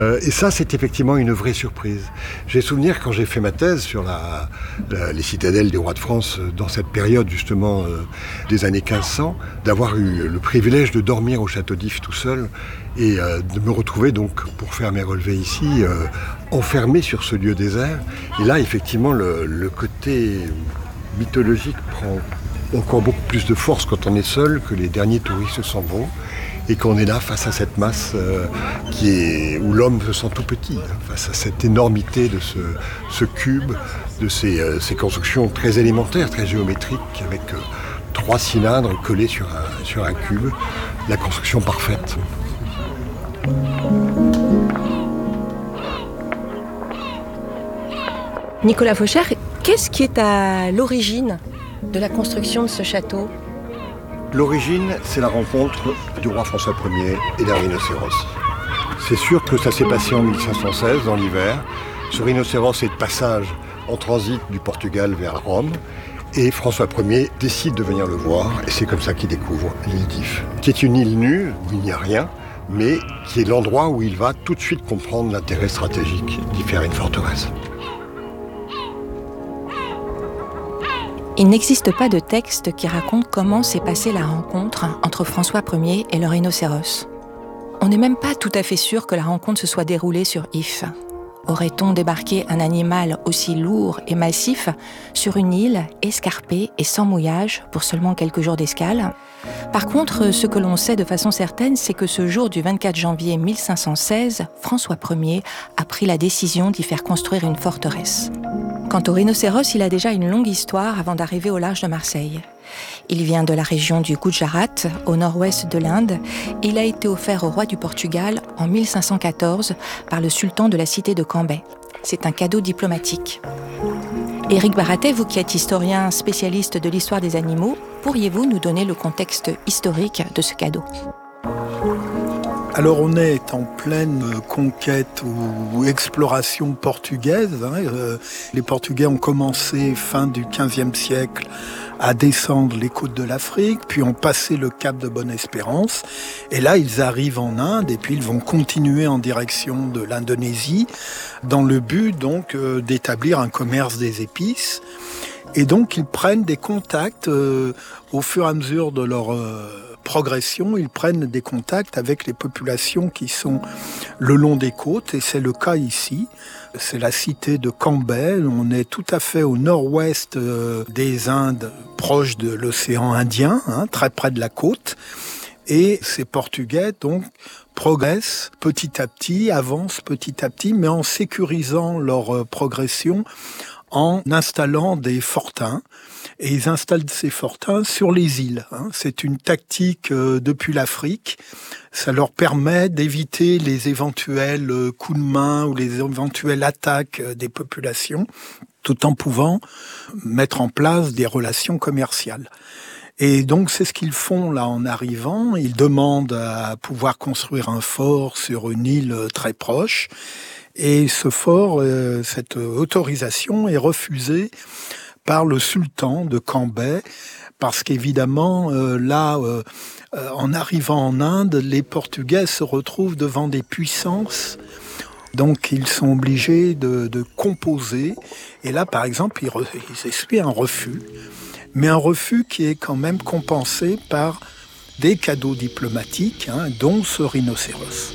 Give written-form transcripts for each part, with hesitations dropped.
Et ça, c'est effectivement une vraie surprise. J'ai souvenir quand j'ai fait ma thèse sur les citadelles des rois de France dans cette période justement des années 1500, d'avoir eu le privilège de dormir au château d'If tout seul et de me retrouver donc pour faire mes relevés ici enfermé sur ce lieu désert. Et là, effectivement, le côté mythologique prend encore beaucoup plus de force quand on est seul, que les derniers touristes s'en vont. Et qu'on est là face à cette masse où l'homme se sent tout petit, face à cette énormité de ce cube, de ces constructions très élémentaires, très géométriques, avec 3 cylindres collés sur un cube, la construction parfaite. Nicolas Fauchère, qu'est-ce qui est à l'origine de la construction de ce château ? L'origine, c'est la rencontre du roi François Ier et d'un rhinocéros. C'est sûr que ça s'est passé en 1516, dans l'hiver. Ce rhinocéros est de passage en transit du Portugal vers Rome. Et François Ier décide de venir le voir. Et c'est comme ça qu'il découvre l'île d'If, qui est une île nue, où il n'y a rien, mais qui est l'endroit où il va tout de suite comprendre l'intérêt stratégique d'y faire une forteresse. Il n'existe pas de texte qui raconte comment s'est passée la rencontre entre François Ier et le rhinocéros. On n'est même pas tout à fait sûr que la rencontre se soit déroulée sur If. Aurait-on débarqué un animal aussi lourd et massif sur une île escarpée et sans mouillage pour seulement quelques jours d'escale ? Par contre, ce que l'on sait de façon certaine, c'est que ce jour du 24 janvier 1516, François Ier a pris la décision d'y faire construire une forteresse. Quant au rhinocéros, il a déjà une longue histoire avant d'arriver au large de Marseille. Il vient de la région du Gujarat, au nord-ouest de l'Inde, et il a été offert au roi du Portugal en 1514 par le sultan de la cité de Cambay. C'est un cadeau diplomatique. Éric Baratet, vous qui êtes historien spécialiste de l'histoire des animaux, pourriez-vous nous donner le contexte historique de ce cadeau ? Alors on est en pleine conquête ou exploration portugaise. Les Portugais ont commencé fin du XVe siècle à descendre les côtes de l'Afrique, puis ont passé le cap de Bonne-Espérance. Et là, ils arrivent en Inde et puis ils vont continuer en direction de l'Indonésie dans le but donc d'établir un commerce des épices. Et donc ils prennent des contacts au fur et à mesure de leur progression, ils prennent des contacts avec les populations qui sont le long des côtes, et c'est le cas ici. C'est la cité de Cambay, on est tout à fait au nord-ouest des Indes, proche de l'océan Indien, très près de la côte. Et ces Portugais, donc, progressent petit à petit, avancent petit à petit, mais en sécurisant leur progression, en installant des fortins. Et ils installent ces fortins sur les îles. C'est une tactique depuis l'Afrique. Ça leur permet d'éviter les éventuels coups de main ou les éventuelles attaques des populations, tout en pouvant mettre en place des relations commerciales. Et donc, c'est ce qu'ils font là en arrivant. Ils demandent à pouvoir construire un fort sur une île très proche. Et ce fort, cette autorisation est refusée par le sultan de Cambay, parce qu'évidemment, en arrivant en Inde, les Portugais se retrouvent devant des puissances, donc ils sont obligés de composer. Et là, par exemple, ils essuient un refus, mais un refus qui est quand même compensé par des cadeaux diplomatiques, dont ce rhinocéros.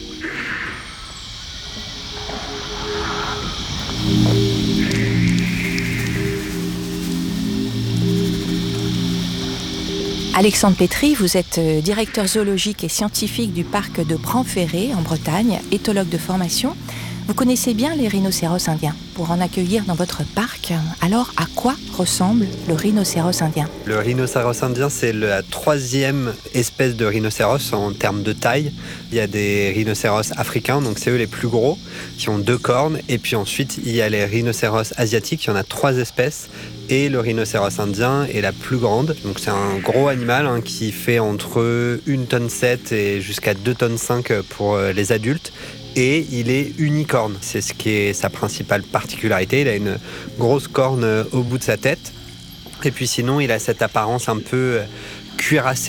Alexandre Pétry, vous êtes directeur zoologique et scientifique du parc de Pran-Ferré en Bretagne, éthologue de formation. Vous connaissez bien les rhinocéros indiens. Pour en accueillir dans votre parc, alors à quoi ressemble le rhinocéros indien ? Le rhinocéros indien, c'est la 3e espèce de rhinocéros en termes de taille. Il y a des rhinocéros africains, donc c'est eux les plus gros, qui ont 2 cornes. Et puis ensuite, il y a les rhinocéros asiatiques, il y en a 3 espèces. Et le rhinocéros indien est la plus grande. Donc c'est un gros animal qui fait entre 1,7 tonne et jusqu'à 2,5 tonnes pour les adultes. Et il est unicorne, c'est ce qui est sa principale particularité. Il a une grosse corne au bout de sa tête. Et puis sinon, il a cette apparence un peu cuirassée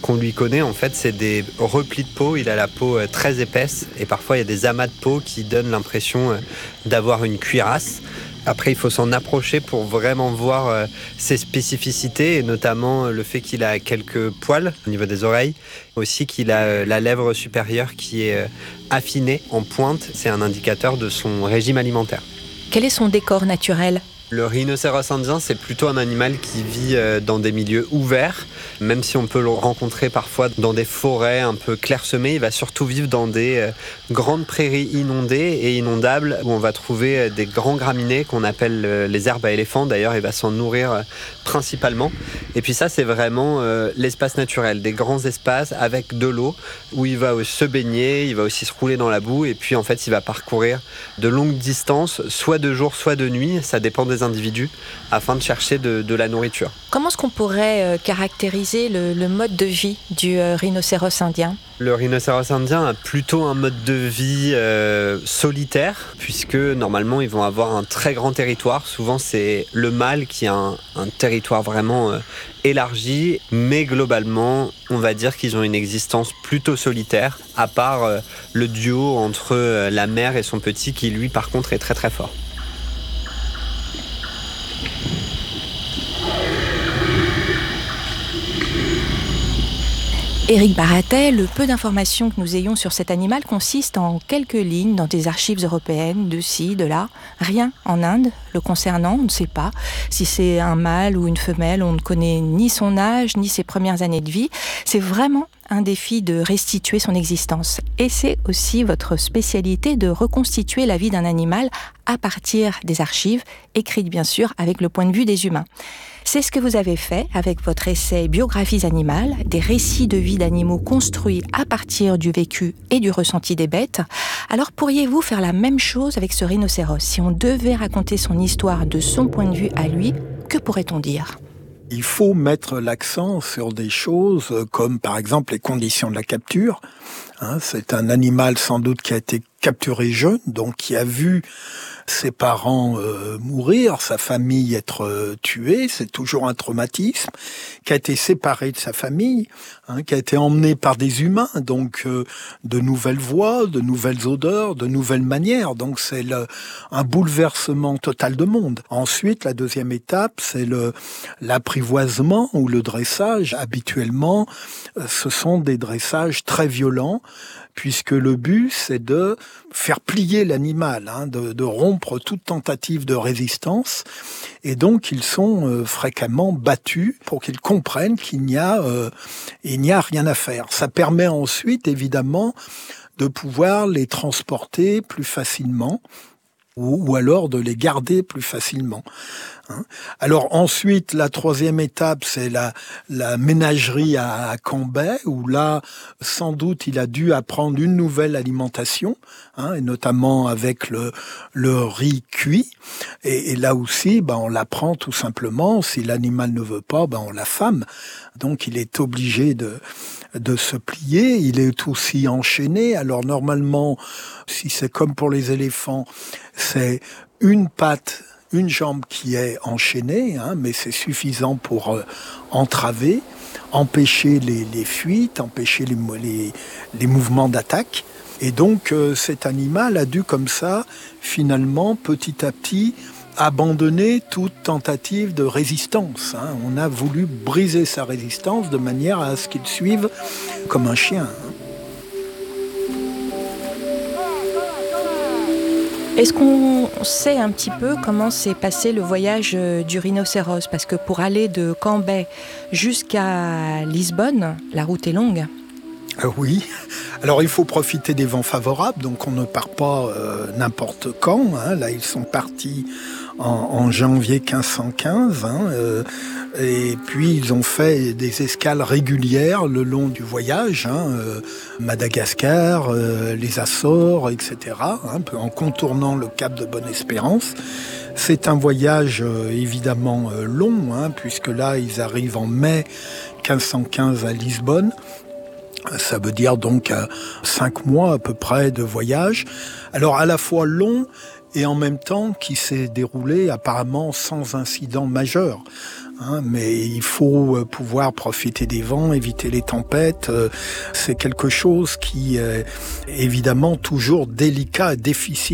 qu'on lui connaît, en fait, c'est des replis de peau. Il a la peau très épaisse et parfois il y a des amas de peau qui donnent l'impression d'avoir une cuirasse. Après, il faut s'en approcher pour vraiment voir ses spécificités, et notamment le fait qu'il a quelques poils au niveau des oreilles. Aussi qu'il a la lèvre supérieure qui est affinée en pointe. C'est un indicateur de son régime alimentaire. Quel est son décor naturel ? Le rhinocéros indien, c'est plutôt un animal qui vit dans des milieux ouverts. Même si on peut le rencontrer parfois dans des forêts un peu clairsemées, il va surtout vivre dans des grandes prairies inondées et inondables où on va trouver des grands graminées qu'on appelle les herbes à éléphants. D'ailleurs, il va s'en nourrir principalement. Et puis ça, c'est vraiment l'espace naturel, des grands espaces avec de l'eau où il va se baigner, il va aussi se rouler dans la boue. Et puis en fait, il va parcourir de longues distances, soit de jour, soit de nuit. Ça dépend des individus, afin de chercher de la nourriture. Comment est-ce qu'on pourrait caractériser le mode de vie du rhinocéros indien ? Le rhinocéros indien a plutôt un mode de vie solitaire, puisque normalement ils vont avoir un très grand territoire. Souvent c'est le mâle qui a un territoire vraiment élargi, mais globalement on va dire qu'ils ont une existence plutôt solitaire, à part le duo entre la mère et son petit qui lui par contre est très très fort. Éric Baratet, le peu d'informations que nous ayons sur cet animal consiste en quelques lignes dans des archives européennes, de ci, de là. Rien en Inde le concernant, on ne sait pas. Si c'est un mâle ou une femelle, on ne connaît ni son âge, ni ses premières années de vie. C'est vraiment un défi de restituer son existence. Et c'est aussi votre spécialité de reconstituer la vie d'un animal à partir des archives, écrites bien sûr avec le point de vue des humains. C'est ce que vous avez fait avec votre essai Biographies animales, des récits de vie d'animaux construits à partir du vécu et du ressenti des bêtes. Alors pourriez-vous faire la même chose avec ce rhinocéros ? Si on devait raconter son histoire de son point de vue à lui, que pourrait-on dire ? Il faut mettre l'accent sur des choses comme par exemple les conditions de la capture. C'est un animal sans doute qui a été capturé jeune, donc qui a vu ses parents mourir, sa famille être tuée, c'est toujours un traumatisme, qui a été séparé de sa famille, qui a été emmené par des humains, donc de nouvelles voix, de nouvelles odeurs, de nouvelles manières, donc c'est un bouleversement total de monde. Ensuite, la deuxième étape, c'est l'apprivoisement ou le dressage. Habituellement, ce sont des dressages très violents, puisque le but, c'est de faire plier l'animal, de rompre toute tentative de résistance. Et donc, ils sont fréquemment battus pour qu'ils comprennent qu'il n'y a rien à faire. Ça permet ensuite, évidemment, de pouvoir les transporter plus facilement, ou alors de les garder plus facilement. Alors ensuite, la troisième étape, c'est la ménagerie à Cambay, où là, sans doute, il a dû apprendre une nouvelle alimentation, et notamment avec le riz cuit. Et là aussi, on l'apprend tout simplement. Si l'animal ne veut pas, on l'affame. Donc il est obligé de se plier. Il est aussi enchaîné. Alors normalement, si c'est comme pour les éléphants, c'est une patte, une jambe qui est enchaînée, mais c'est suffisant pour entraver, empêcher les fuites, empêcher les mouvements d'attaque. Et donc cet animal a dû comme ça, finalement, petit à petit, abandonner toute tentative de résistance. On a voulu briser sa résistance de manière à ce qu'il suive comme un chien. Est-ce qu'on sait un petit peu comment s'est passé le voyage du rhinocéros ? Parce que pour aller de Cambay jusqu'à Lisbonne, la route est longue. Oui, alors il faut profiter des vents favorables, donc on ne part pas n'importe quand. Là, ils sont partis en janvier 1515, et puis ils ont fait des escales régulières le long du voyage, Madagascar, les Açores, etc., en contournant le cap de Bonne-Espérance. C'est un voyage évidemment long, puisque là ils arrivent en mai 1515 à Lisbonne. Ça veut dire donc 5 mois à peu près de voyage. Alors à la fois long et en même temps qui s'est déroulé apparemment sans incident majeur. Mais il faut pouvoir profiter des vents, éviter les tempêtes. C'est quelque chose qui est évidemment toujours délicat et difficile